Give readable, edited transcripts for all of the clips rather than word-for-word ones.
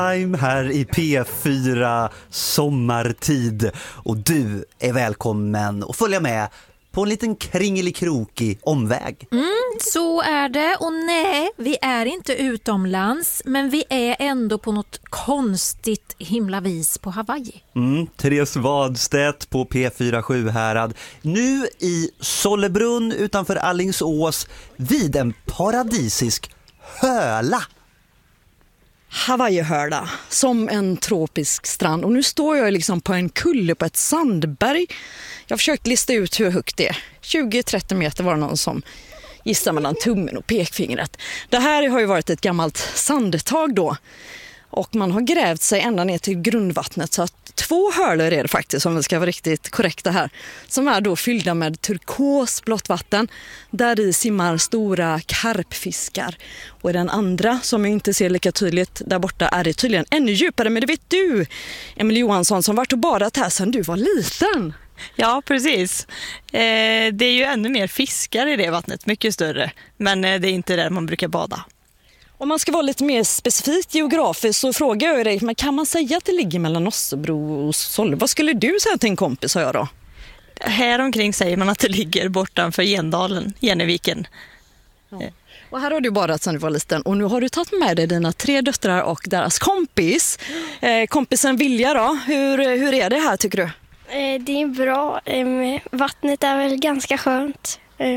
I'm här i P4 sommartid och du är välkommen att följa med på en liten kringelikrokig omväg. Så är det, och nej, vi är inte utomlands, men vi är ändå på något konstigt himla vis på Hawaii. Therese Wadstedt på P4 Sjuhärad. Nu i Sollebrunn utanför Alingsås vid en paradisisk höla. Hawaii-hörda, som en tropisk strand. Och nu står jag liksom på en kulle på ett sandberg. Jag har försökt lista ut hur högt det är. 20-30 meter var det någon som gissar mellan tummen och pekfingret. Det här har ju varit ett gammalt sandtag då. Och man har grävt sig ända ner till grundvattnet, så att 2 hörlor är det faktiskt, om vi ska vara riktigt korrekta här, som är då fyllda med turkosblått vatten. Där i simmar stora karpfiskar. Och i den andra, som jag inte ser lika tydligt där borta, är det tydligen ännu djupare. Men det vet du, Emil Johansson, som varit och badat här sedan du var liten. Ja, precis. Det är ju ännu mer fiskar i det vattnet, mycket större. Men det är inte där man brukar bada. Om man ska vara lite mer specifikt geografiskt så frågar jag dig, men kan man säga att det ligger mellan Nossebro och Solle? Vad skulle du säga till en kompis, sa jag då? Här omkring säger man att det ligger bortanför Gendalen, Geneviken. Ja. Och här har du badat sedan du var liten, och nu har du tagit med dig dina 3 döttrar och deras kompis. Kompisen Vilja då, hur är det här tycker du? Det är bra. Vattnet är väl ganska skönt.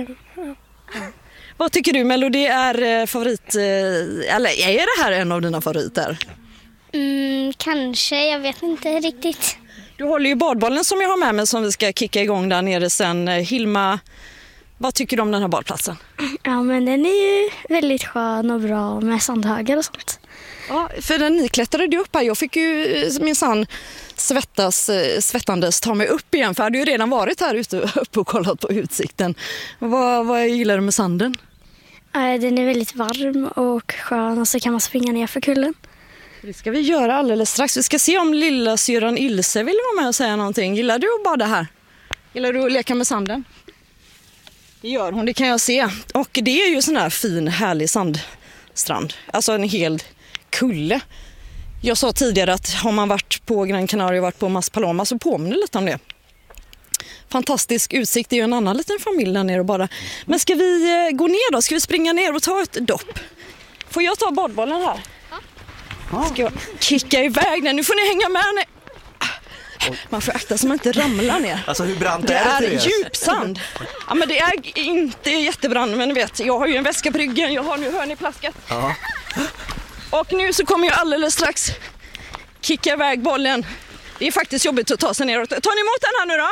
Vad tycker du, Melody, är favorit, eller är det här en av dina favoriter? Kanske, jag vet inte riktigt. Du håller ju badbollen som jag har med mig, som vi ska kicka igång där nere sen. Hilma, vad tycker du om den här badplatsen? Ja, men den är ju väldigt skön och bra med sandhögar och sånt. Ja, för när ni klättrade upp här, jag fick ju minsann svettandes ta mig upp igen, för jag hade ju redan varit här uppe och kollat på utsikten. Vad gillar du med sanden? Den är väldigt varm och skön, och så kan man springa ner för kullen. Det ska vi göra alldeles strax. Vi ska se om lilla syran Ilse vill vara med och säga någonting. Gillar du att bada här? Gillar du att leka med sanden? Det gör hon, det kan jag se. Och det är ju sån här fin, härlig sandstrand. Alltså en hel kulle. Jag sa tidigare att har man varit på Gran Canaria och varit på Mas Paloma så påminner lite om det. Fantastisk utsikt, det är ju en annan liten familj där nere och bara. Men ska vi gå ner då? Ska vi springa ner och ta ett dopp? Får jag ta badbollen här? Ska jag kicka iväg den? Nu får ni hänga med ner. Man får akta så man inte ramlar ner. Alltså hur brant det är det? Det är djupsand. Ja, men det är inte jättebrant, men ni vet, jag har ju en väska på ryggen. Jag har nu hörniplaskat. Ja. Och nu så kommer jag alldeles strax kicka iväg bollen. Det är faktiskt jobbigt att ta sig neråt. Tar ni emot den här nu då?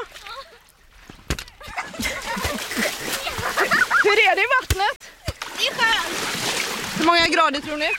Hur är det i vattnet? Det är skönt. Hur många grader tror ni?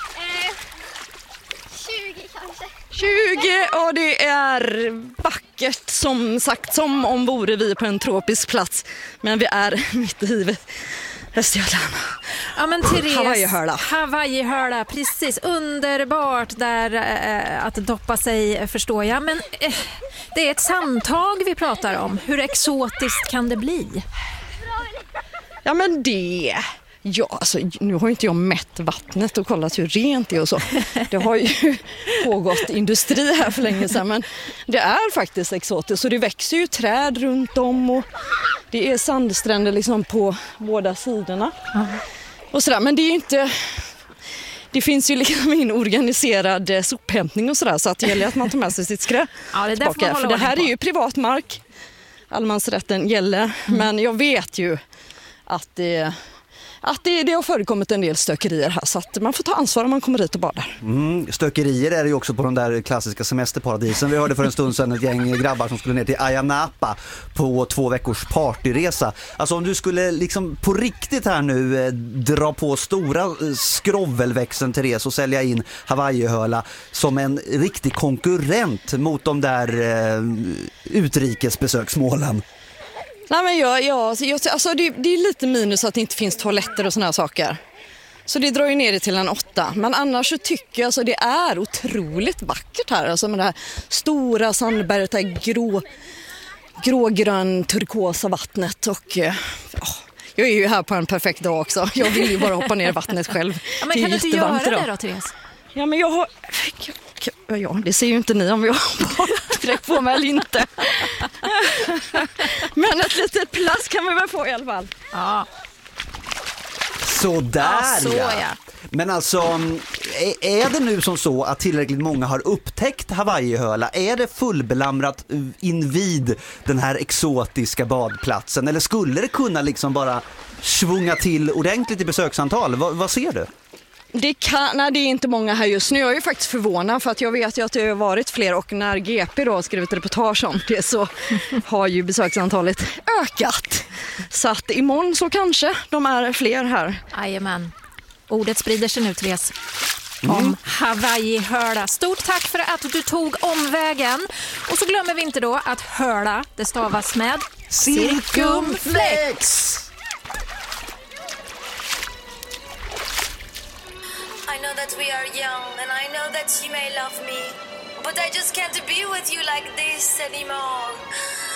20 kanske. 20, och det är vackert som sagt, som om vore vi på en tropisk plats. Men vi är mitt i Östergötland. Ja, men Therese, Hawaii-hörla. Hawaii-hörla, precis. Underbart där att doppa sig, förstår jag. Men det är ett sandtag vi pratar om. Hur exotiskt kan det bli? Ja, men det... Ja, alltså, nu har inte jag mätt vattnet och kollat hur rent det är och så. Det har ju pågått industri här för länge sedan, men det är faktiskt exotiskt. Så det växer ju träd runt om och det är sandstränder liksom på båda sidorna. Och sådär, men det är ju inte... Det finns ju liksom en organiserad sophämtning och sådär, så att det gäller att man tar med sig sitt skräp. Ja, det tillbaka. För det här är ju privat mark. Allemansrätten gäller, men jag vet ju att det har förekommit en del stökerier här, så att man får ta ansvar om man kommer hit och badar. Stökerier är det ju också på de där klassiska semesterparadisen. Vi hörde för en stund sedan ett gäng grabbar som skulle ner till Ayia Napa på 2 veckors partyresa. Alltså om du skulle liksom på riktigt här nu dra på stora skrovvelväxeln, Therese, och sälja in Hawaii-hörla som en riktig konkurrent mot de där utrikesbesöksmålen. Nej, men alltså det är lite minus att det inte finns toaletter och såna här saker. Så det drar ju ner det till en 8. Men annars så tycker jag alltså det är otroligt vackert här. Alltså med det här stora sandberget, det här grågrön turkosa vattnet. Och jag är ju här på en perfekt dag också. Jag vill ju bara hoppa ner i vattnet själv. Ja, men kan du inte göra det då, Therese? Ja, men jag har... Ja, det ser ju inte ni om jag har baddräkt på mig eller inte. Men ett litet plats kan vi väl få i alla fall. Ja. Sådär Så ja. ja. Men alltså, är det nu som så att tillräckligt många har upptäckt Hawaii-höla? Är det fullbelamrat invid den här exotiska badplatsen? Eller skulle det kunna liksom bara svunga till ordentligt i besöksantal? Vad ser du? Nej, det är inte många här just nu. Jag är ju faktiskt förvånad för att jag vet ju att det har varit fler och när GP då har skrivit reportage om det så har ju besöksantalet ökat. Så att imorgon så kanske de är fler här. Jajamän. Ordet sprider sig nu, Therese. Om Hawaii-höla. Stort tack för att du tog omvägen. Och så glömmer vi inte då att höla, det stavas med cirkumflex. I know that we are young and I know that you may love me, but I just can't be with you like this anymore.